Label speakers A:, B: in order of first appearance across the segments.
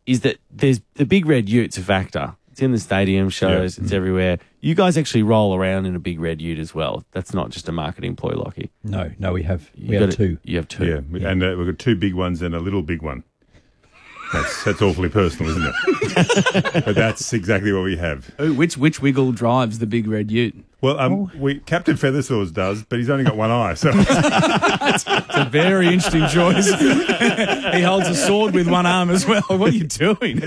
A: is that there's the Big Red Ute's a factor. It's in the stadium shows. It's everywhere. You guys actually roll around in a Big Red Ute as well. That's not just a marketing ploy, Lockie.
B: No, we have
A: two.
B: two.
A: You have two.
C: Yeah, and we've got two big ones and a little big one. That's awfully personal, isn't it? But that's exactly what we have.
D: Ooh, which wiggle drives the Big Red Ute?
C: Well, Captain Featherswords does, but he's only got one eye. So
D: It's a very interesting choice. He holds a sword with one arm as well. What are you doing?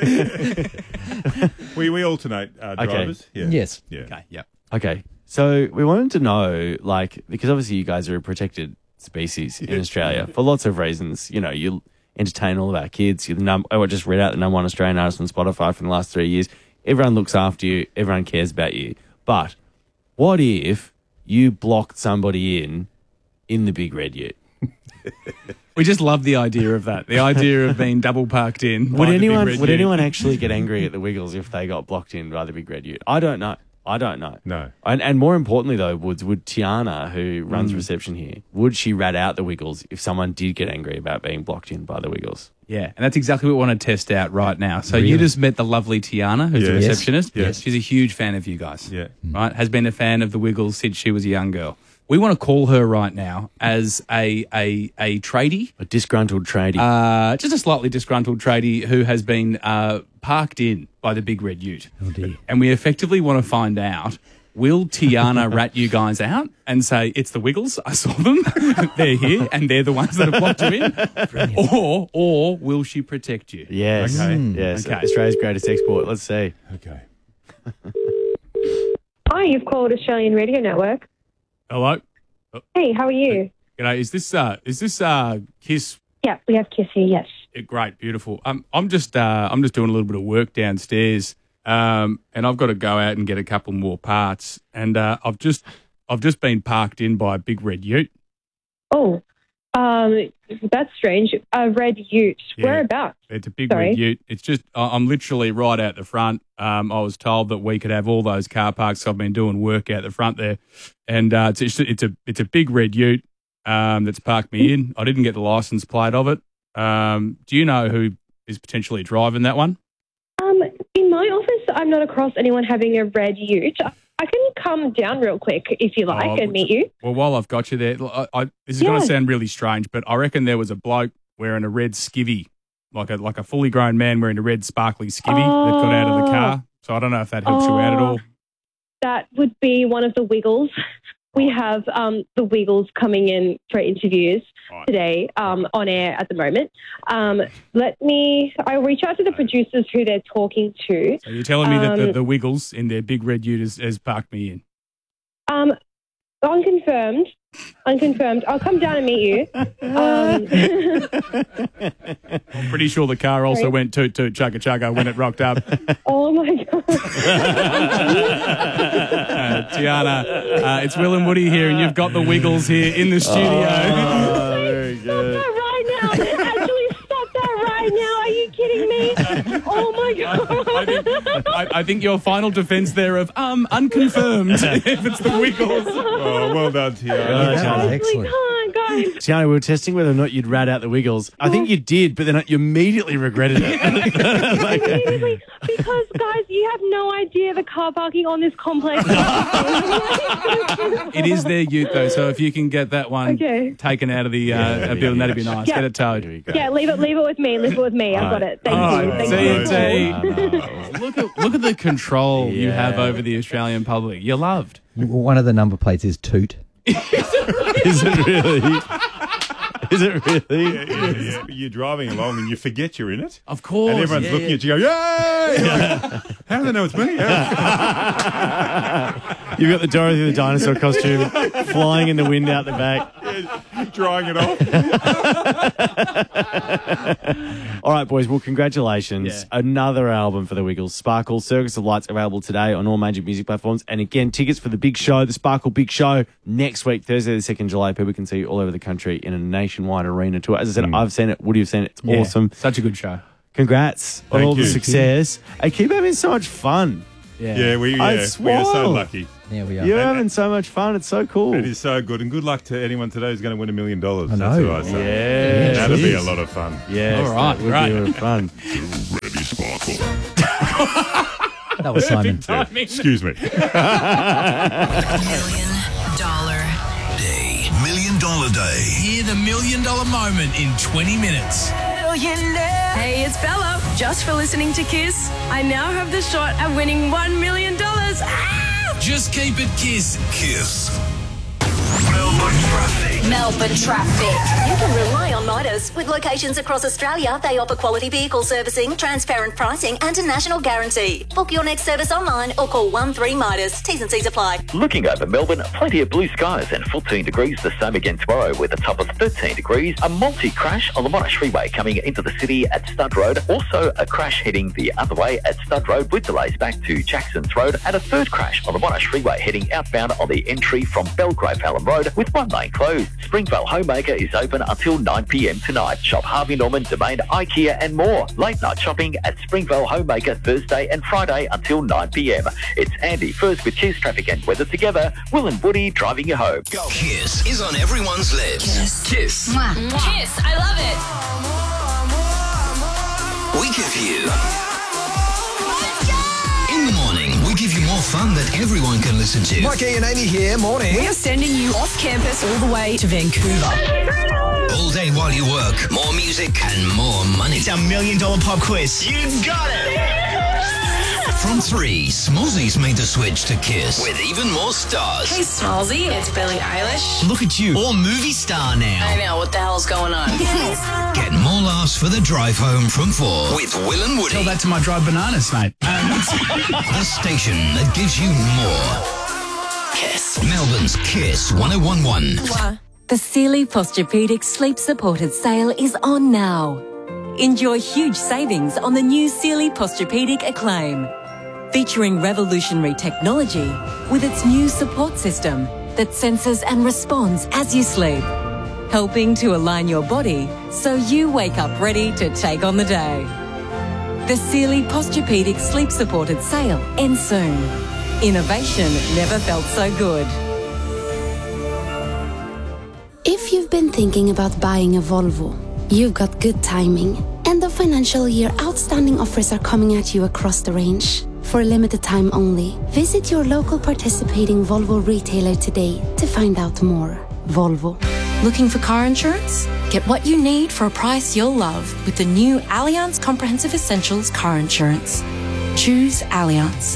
C: we alternate drivers. Yeah.
B: Yes.
C: Yeah.
D: Okay, yep.
A: Okay. So we wanted to know, because obviously you guys are a protected species in Australia for lots of reasons. You know, you entertain all of our kids. I just read out the #1 Australian artist on Spotify for the last 3 years. Everyone looks after you. Everyone cares about you. But what if you blocked somebody in the Big Red Ute?
D: We just love the idea of that. The idea of being double parked in.
A: Would anyone actually get angry at the Wiggles if they got blocked in by the Big Red Ute? I don't know.
C: No.
A: And more importantly, though, would Tiana, who runs reception here, would she rat out the Wiggles if someone did get angry about being blocked in by the Wiggles?
D: Yeah, and that's exactly what we want to test out right now. So you just met the lovely Tiana, who's a
C: Yes.
D: receptionist.
C: Yes.
D: She's a huge fan of you guys.
C: Yeah.
D: Right? Has been a fan of the Wiggles since she was a young girl. We want to call her right now as a tradie.
A: A disgruntled tradie.
D: Just a slightly disgruntled tradie who has been parked in by the Big Red Ute.
B: Oh, dear.
D: And we effectively want to find out, will Tiana rat you guys out and say, it's the Wiggles, I saw them, they're here, and they're the ones that have blocked you in? Or will she protect you?
A: Yes.
D: Okay.
A: Yes.
D: Okay.
A: Australia's greatest export. Let's see.
C: Okay.
E: Hi, you've called Australian Radio Network.
D: Hello?
E: Hey, how are you?
D: G'day. Is this Kiss?
E: Yeah, we have Kiss here, yes.
D: Great, beautiful. I'm just doing a little bit of work downstairs, and I've got to go out and get a couple more parts. And I've just been parked in by a Big Red Ute.
E: Oh, that's strange. A Red Ute.
D: Yeah.
E: Whereabouts?
D: It's a Big
E: Sorry?
D: Red Ute. It's just I'm literally right out the front. I was told that we could have all those car parks. So I've been doing work out the front there, and it's a Big Red Ute that's parked me in. I didn't get the license plate of it. Do you know who is potentially driving that one?
E: In my office, I'm not across anyone having a Red Ute. I can come down real quick if you like and meet you.
D: Well, while I've got you there, this is going to sound really strange, but I reckon there was a bloke wearing a red skivvy, like a fully grown man wearing a red sparkly skivvy that got out of the car. So I don't know if that helps you out at all.
E: That would be one of the Wiggles. We have the Wiggles coming in for interviews today on air at the moment. I'll reach out to the producers who they're talking to.
D: So you're telling me that the Wiggles in their Big Red Ute has parked me in?
E: Unconfirmed. I'll come down and meet you.
D: I'm pretty sure the car also went toot toot chugga chugga when it rocked up.
E: Oh my God.
D: Tiana, it's Will and Woody here, and you've got the Wiggles here in the studio.
A: Very good.
E: Stop that right now. Actually, stop that right now. Are you kidding me? Oh my God.
D: I think your final defence there of unconfirmed if it's the Wiggles.
C: Oh, well done, Tiana.
E: Honestly,
B: Excellent.
E: can't, guys.
A: Tiana, we were testing whether or not you'd rat out the Wiggles. I think you did, but then you immediately regretted it.
E: Immediately, because, guys, you have no idea the car parking on this complex.
D: It is their Ute, though, so if you can get that one taken out of the building, that'd be nice.
E: Yeah.
D: Get it towed.
E: Yeah, leave it with me. Leave it with me. I've got it. Thank you. Thank you.
D: Look at the control you have over the Australian public. You're loved.
B: One of the number plates is Toot.
A: Is it really? Is it really?
C: Yeah. You're driving along and you forget you're in it.
D: Of course.
C: And everyone's looking at you going, yay! How do they know it's me?
A: You've got the Dorothy the dinosaur costume flying in the wind out the back.
C: Drying it off.
A: All right, boys. Well, congratulations.
D: Yeah.
A: Another album for the Wiggles. Sparkle, Circus of Lights, available today on all major music platforms. And again, tickets for the big show, the Sparkle Big Show, next week, Thursday the 2nd July. People can see you all over the country in a nationwide arena tour. As I said, I've seen it. Woody have seen it. It's awesome.
D: Such a good show.
A: Congrats on
C: Thank
A: all the
C: you.
A: success. Hey, keep having so much fun.
C: Yeah, we
A: I
C: are
A: swore.
C: so lucky.
B: Yeah, we are.
A: You're having so much fun. It's so cool.
C: It is so good. And good luck to anyone today who's going to win $1 million.
B: I
C: That's
B: know.
C: what I say.
A: Yeah,
C: That'll be a
A: jeez.
C: lot of fun.
A: Yes,
D: All right,
A: that would be
D: great.
A: a lot of fun.
F: Ready,
B: That was Simon.
C: Excuse me.
F: $1 million day.
G: Hear the $1 million moment in 20 minutes.
H: Hey, it's Bella. Just for listening to Kiss, I now have the shot at winning $1 million. Ah!
G: Just keep it Kiss.
F: Kiss. Melbourne traffic.
I: You can rely on Midas. With locations across Australia, they offer quality vehicle servicing, transparent pricing and a national guarantee. Book your next service online or call 13 Midas. T's and C's apply.
J: Looking over Melbourne, plenty of blue skies and 14 degrees the same again tomorrow with a top of 13 degrees. A multi-crash on the Monash Freeway coming into the city at Stud Road. Also a crash heading the other way at Stud Road with delays back to Jackson's Road. And a third crash on the Monash Freeway heading outbound on the entry from Belgrave Hallam Road with one lane closed. Springvale Homemaker is open until 9 p.m. tonight. Shop Harvey Norman, Domain, IKEA and more. Late night shopping at Springvale Homemaker Thursday and Friday until 9 p.m. It's Andy first with Kiss traffic and weather together. Will and Woody driving you home.
F: Go. Kiss is on everyone's lips. Kiss.
H: Mwah. Kiss, I love it.
F: We give you... In the morning, we give you more fun that everyone can listen to.
G: Mikey and Amy here, morning.
H: We are sending you off campus all the way to Vancouver.
F: All day while you work, more music and more money.
G: It's our $1 million pop quiz. You got it.
F: From 3, Smallzy's made the switch to Kiss with even more stars.
H: Hey, Smallzy, it's Billie Eilish.
G: Look at you, all movie star now.
H: I know, what the hell's going on?
F: Get more laughs for the drive home from 4 with Will and Woody.
G: Tell that to my dried bananas, mate.
F: The station that gives you more.
H: Kiss.
F: Melbourne's Kiss 1011.
K: The Sealy Posturepedic Sleep Supported sale is on now. Enjoy huge savings on the new Sealy Posturepedic Acclaim, featuring revolutionary technology with its new support system that senses and responds as you sleep, helping to align your body so you wake up ready to take on the day. The Sealy Posturepedic Sleep Supported sale ends soon. Innovation never felt so good.
L: If you've been thinking about buying a Volvo, you've got good timing. End of financial year outstanding offers are coming at you across the range. For a limited time only, visit your local participating Volvo retailer today to find out more. Volvo.
K: Looking for car insurance? Get what you need for a price you'll love with the new Allianz Comprehensive Essentials car insurance. Choose Allianz.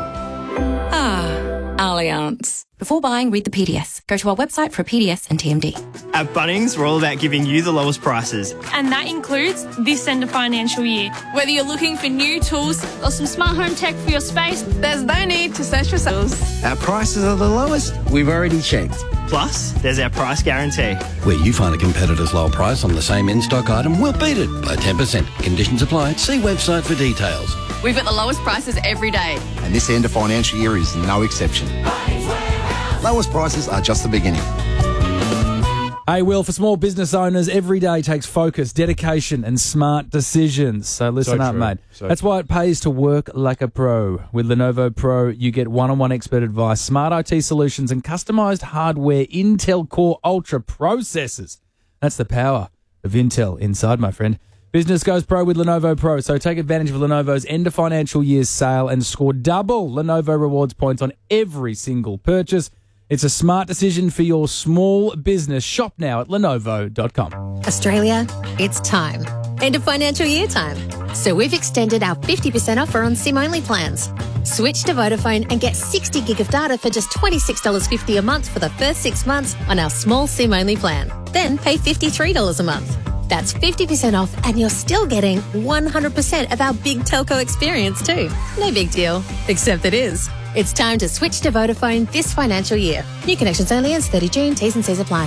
K: Allianz. Before buying, read the PDS. Go to our website for a PDS and TMD.
M: At Bunnings, we're all about giving you the lowest prices.
N: And that includes this end of financial year. Whether you're looking for new tools or some smart home tech for your space, there's no need to search for sales.
M: Our prices are the lowest. We've already checked. Plus, there's our price guarantee.
O: Where you find a competitor's low price on the same in-stock item, we'll beat it by 10%. Conditions apply. See website for details.
P: We've got the lowest prices every day.
Q: And this end of financial year is no exception. Lowest prices are just the beginning.
R: Hey, Will, for small business owners, every day takes focus, dedication and smart decisions. So listen up, mate. That's why it pays to work like a pro. With Lenovo Pro, you get one-on-one expert advice, smart IT solutions and customized hardware Intel Core Ultra processors. That's the power of Intel inside, my friend. Business goes pro with Lenovo Pro, so take advantage of Lenovo's end of financial year's sale and score double Lenovo rewards points on every single purchase. It's a smart decision for your small business. Shop now at Lenovo.com.
S: Australia, it's time. End of financial year time. So we've extended our 50% offer on SIM-only plans. Switch to Vodafone and get 60 gig of data for just $26.50 a month for the first 6 months on our small SIM-only plan. Then pay $53 a month. That's 50% off and you're still getting 100% of our big telco experience too. No big deal, except it is. It's time to switch to Vodafone this financial year. New connections only ends 30 June. T's and C's apply.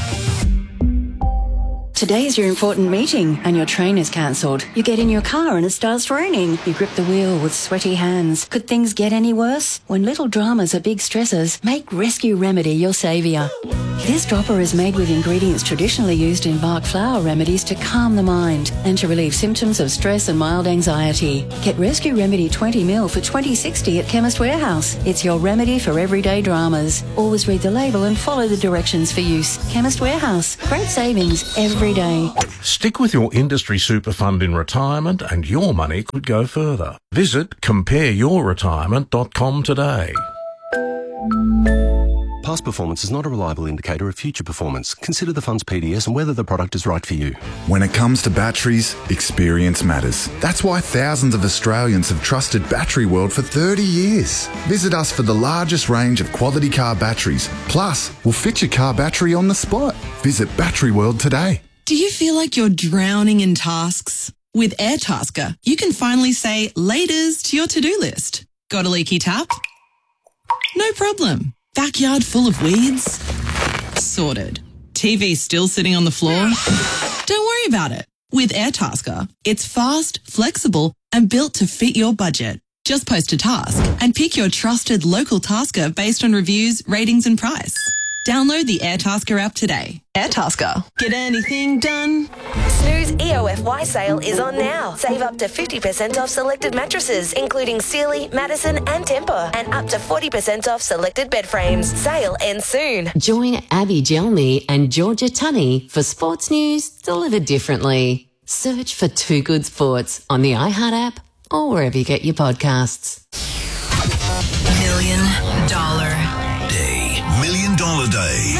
T: Today is your important meeting and your train is cancelled. You get in your car and it starts raining. You grip the wheel with sweaty hands. Could things get any worse? When little dramas are big stressors, make Rescue Remedy your saviour. This dropper is made with ingredients traditionally used in Bach flower remedies to calm the mind and to relieve symptoms of stress and mild anxiety. Get Rescue Remedy 20ml for $20.60 at Chemist Warehouse. It's your remedy for everyday dramas. Always read the label and follow the directions for use. Chemist Warehouse. Great savings every every day.
U: Stick with your industry super fund in retirement and your money could go further. Visit compareyourretirement.com today.
V: Past performance is not a reliable indicator of future performance. Consider the fund's PDS and whether the product is right for you.
W: When it comes to batteries, experience matters. That's why thousands of Australians have trusted Battery World for 30 years. Visit us for the largest range of quality car batteries. Plus, we'll fit your car battery on the spot. Visit Battery World today.
X: Do you feel like you're drowning in tasks? With Airtasker, you can finally say laters to your to-do list. Got a leaky tap? No problem. Backyard full of weeds? Sorted. TV still sitting on the floor? Don't worry about it. With Airtasker, it's fast, flexible, and built to fit your budget. Just post a task and pick your trusted local tasker based on reviews, ratings, and price. Download the Airtasker app today. Airtasker. Get anything done?
Y: Snooze EOFY sale is on now. Save up to 50% off selected mattresses, including Sealy, Madison, and Tempur, and up to 40% off selected bed frames. Sale ends soon.
K: Join Abby Gelmy and Georgia Tunney for sports news delivered differently. Search for Too Good Sports on the iHeart app or wherever you get your podcasts.
F: $1 Million Day. $1 Million Day.